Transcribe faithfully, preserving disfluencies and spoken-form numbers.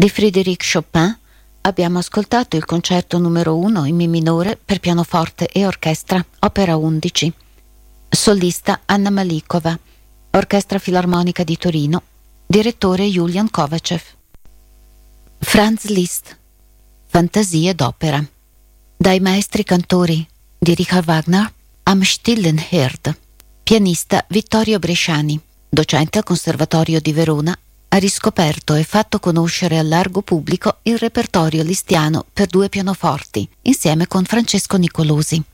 Di Frédéric Chopin abbiamo ascoltato il concerto numero uno in Mi minore per pianoforte e orchestra, opera undici. Solista Anna Malikova, Orchestra Filarmonica di Torino, direttore Julian Kovacev. Franz Liszt, Fantasie d'opera, dai maestri cantori di Richard Wagner, Am stillen Herd. Pianista Vittorio Bresciani, docente al Conservatorio di Verona, ha riscoperto e fatto conoscere al largo pubblico il repertorio lisztiano per due pianoforti, insieme con Francesco Nicolosi.